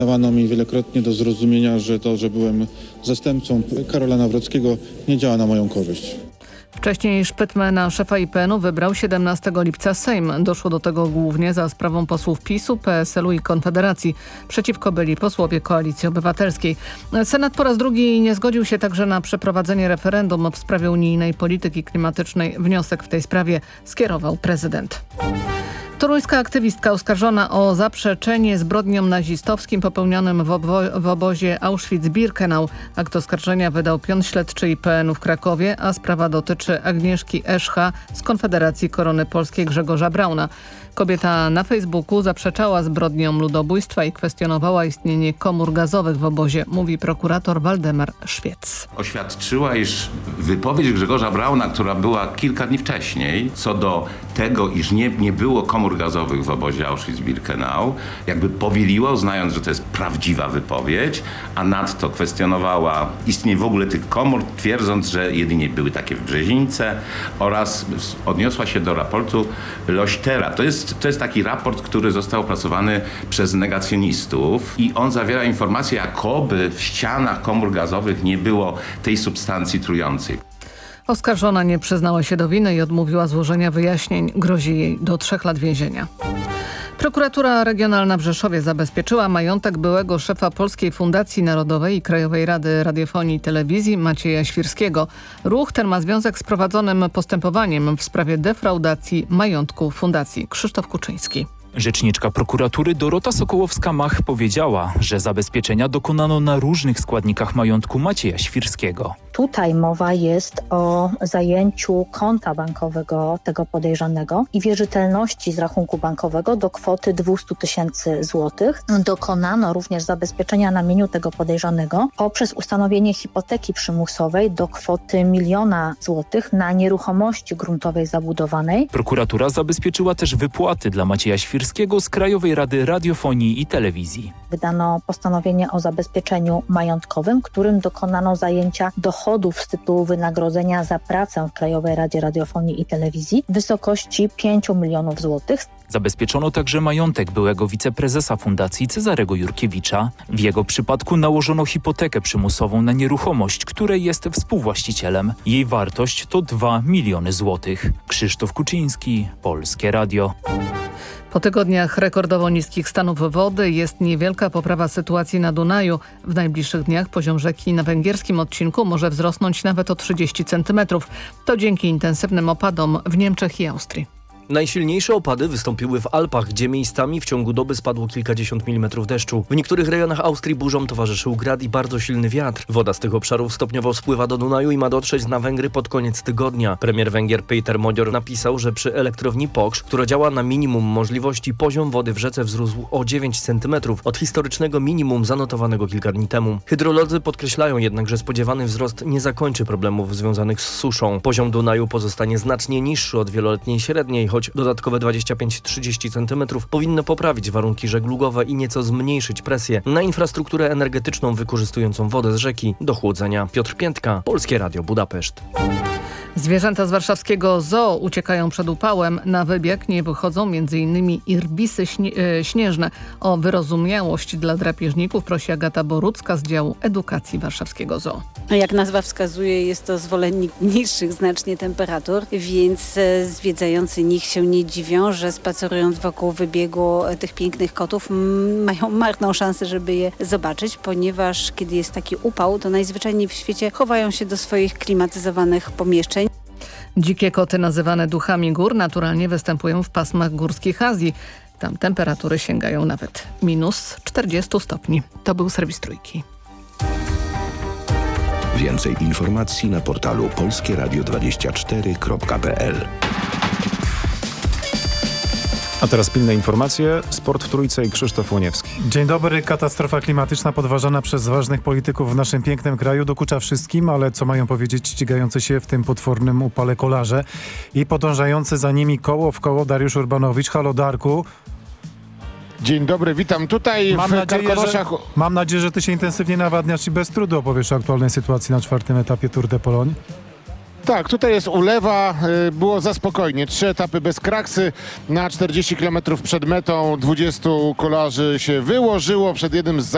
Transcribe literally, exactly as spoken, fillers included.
Dawano mi wielokrotnie do zrozumienia, że to, że byłem zastępcą Karola Nawrockiego, nie działa na moją korzyść. Wcześniej Szpytmę na szefa I P N u wybrał siedemnastego lipca Sejm. Doszło do tego głównie za sprawą posłów PiSu, P S L u i Konfederacji. Przeciwko byli posłowie Koalicji Obywatelskiej. Senat po raz drugi nie zgodził się także na przeprowadzenie referendum w sprawie unijnej polityki klimatycznej. Wniosek w tej sprawie skierował prezydent. Toruńska aktywistka oskarżona o zaprzeczenie zbrodniom nazistowskim popełnionym w, obo- w obozie Auschwitz-Birkenau. Akt oskarżenia wydał pion śledczy I P N u w Krakowie, a sprawa dotyczy Agnieszki Eszcha z Konfederacji Korony Polskiej Grzegorza Brauna. Kobieta na Facebooku zaprzeczała zbrodniom ludobójstwa i kwestionowała istnienie komór gazowych w obozie, mówi prokurator Waldemar Szwiec. Oświadczyła, iż wypowiedź Grzegorza Brauna, która była kilka dni wcześniej, co do tego, iż nie, nie było komór gazowych w obozie Auschwitz-Birkenau, jakby powieliła, uznając, że to jest prawdziwa wypowiedź, a nadto kwestionowała istnienie w ogóle tych komór, twierdząc, że jedynie były takie w Brzezińce, oraz odniosła się do raportu Lośtera. To jest To jest taki raport, który został opracowany przez negacjonistów i on zawiera informacje, jakoby w ścianach komór gazowych nie było tej substancji trującej. Oskarżona nie przyznała się do winy i odmówiła złożenia wyjaśnień. Grozi jej do trzech lat więzienia. Prokuratura Regionalna w Rzeszowie zabezpieczyła majątek byłego szefa Polskiej Fundacji Narodowej i Krajowej Rady Radiofonii i Telewizji Macieja Świrskiego. Ruch ten ma związek z prowadzonym postępowaniem w sprawie defraudacji majątku fundacji. Krzysztof Kuczyński. Rzeczniczka prokuratury Dorota Sokołowska-Mach powiedziała, że zabezpieczenia dokonano na różnych składnikach majątku Macieja Świrskiego. Tutaj mowa jest o zajęciu konta bankowego tego podejrzanego i wierzytelności z rachunku bankowego do kwoty dwieście tysięcy złotych. Dokonano również zabezpieczenia na mieniu tego podejrzanego poprzez ustanowienie hipoteki przymusowej do kwoty miliona złotych na nieruchomości gruntowej zabudowanej. Prokuratura zabezpieczyła też wypłaty dla Macieja Świrskiego z Krajowej Rady Radiofonii i Telewizji. Wydano postanowienie o zabezpieczeniu majątkowym, którym dokonano zajęcia dochodów z tytułu wynagrodzenia za pracę w Krajowej Radzie Radiofonii i Telewizji w wysokości pięciu milionów złotych. Zabezpieczono także majątek byłego wiceprezesa fundacji Cezarego Jurkiewicza. W jego przypadku nałożono hipotekę przymusową na nieruchomość, której jest współwłaścicielem. Jej wartość to dwa miliony złotych. Krzysztof Kuczyński, Polskie Radio. Po tygodniach rekordowo niskich stanów wody jest niewielka poprawa sytuacji na Dunaju. W najbliższych dniach poziom rzeki na węgierskim odcinku może wzrosnąć nawet o trzydzieści centymetrów. To dzięki intensywnym opadom w Niemczech i Austrii. Najsilniejsze opady wystąpiły w Alpach, gdzie miejscami w ciągu doby spadło kilkadziesiąt milimetrów deszczu. W niektórych rejonach Austrii burzom towarzyszył grad i bardzo silny wiatr. Woda z tych obszarów stopniowo spływa do Dunaju i ma dotrzeć na Węgry pod koniec tygodnia. Premier Węgier Péter Magyar napisał, że przy elektrowni Poksz, która działa na minimum możliwości, poziom wody w rzece wzrósł o dziewięć centymetrów od historycznego minimum zanotowanego kilka dni temu. Hydrolodzy podkreślają jednak, że spodziewany wzrost nie zakończy problemów związanych z suszą. Poziom Dunaju pozostanie znacznie niższy od wieloletniej średniej, choć dodatkowe dwadzieścia pięć do trzydziestu centymetrów powinno poprawić warunki żeglugowe i nieco zmniejszyć presję na infrastrukturę energetyczną wykorzystującą wodę z rzeki do chłodzenia. Piotr Piętka, Polskie Radio Budapeszt. Zwierzęta z warszawskiego zoo uciekają przed upałem. Na wybieg nie wychodzą między innymi irbisy śnie- e, śnieżne. O wyrozumiałość dla drapieżników prosi Agata Borucka z działu edukacji warszawskiego zoo. Jak nazwa wskazuje, jest to zwolennik niższych znacznie temperatur, więc zwiedzający nikt się nie dziwią, że spacerując wokół wybiegu tych pięknych kotów m, mają marną szansę, żeby je zobaczyć, ponieważ kiedy jest taki upał, to najzwyczajniej w świecie chowają się do swoich klimatyzowanych pomieszczeń. Dzikie koty nazywane duchami gór naturalnie występują w pasmach górskich Azji. Tam temperatury sięgają nawet minus czterdzieści stopni. To był serwis Trójki. Więcej informacji na portalu polskie radio dwadzieścia cztery kropka p l. A teraz pilne informacje. Sport w Trójce i Krzysztof Łoniewski. Dzień dobry. Katastrofa klimatyczna podważana przez ważnych polityków w naszym pięknym kraju dokucza wszystkim, ale co mają powiedzieć ścigający się w tym potwornym upale kolarze i podążający za nimi koło w koło Dariusz Urbanowicz. Halo Darku. Dzień dobry, witam tutaj mam w nadzieję, Karkonoszach. że, mam nadzieję, że ty się intensywnie nawadniasz i bez trudu opowiesz o aktualnej sytuacji na czwartym etapie Tour de Pologne. Tak, tutaj jest ulewa, było za spokojnie. Trzy etapy bez kraksy. Na czterdzieści kilometrów przed metą dwudziestu kolarzy się wyłożyło przed jednym z